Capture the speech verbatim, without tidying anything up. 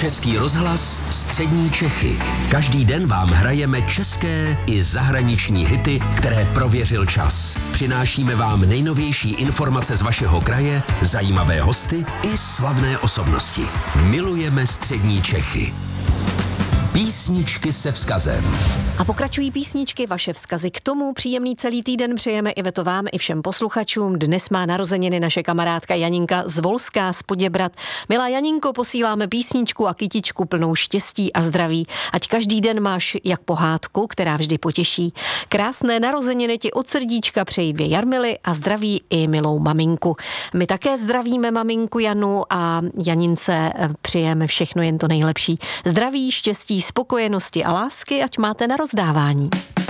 Český rozhlas Střední Čechy. Každý den vám hrajeme české i zahraniční hity, které prověřil čas. Přinášíme vám nejnovější informace z vašeho kraje, zajímavé hosty i slavné osobnosti. Milujeme Střední Čechy. Písničky se vzkazem. A pokračují písničky, vaše vzkazy k tomu. Příjemný celý týden přejeme i veto vám, i všem posluchačům. Dnes má narozeniny naše kamarádka Janinka z Volská z Poděbrad. Milá Janinko, posíláme písničku a kytičku plnou štěstí a zdraví. Ať každý den máš jak pohádku, která vždy potěší. Krásné narozeniny ti od srdíčka přejí dvě Jarmily a zdraví i milou maminku. My také zdravíme maminku Janu a Janince přejeme všechno jen to nejlepší. Zdraví, štěstí, spokojenosti a lásky, ať máte na rozdávání.